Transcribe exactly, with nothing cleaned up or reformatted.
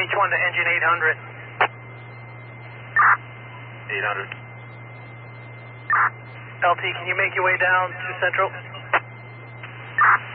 H one to engine eight hundred. eight hundred. L T, can you make your way down to Central?